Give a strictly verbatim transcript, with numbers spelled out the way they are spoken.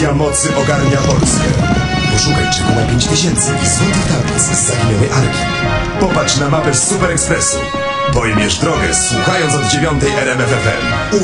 Ja mocy ogarnia Polskę. Poszukaj czeku na pięć tysięcy i złotych tablic z zaginionej arki. Popatrz na mapę z Super Expressu. Pojmiesz drogę słuchając od dziewiątej R M F F M.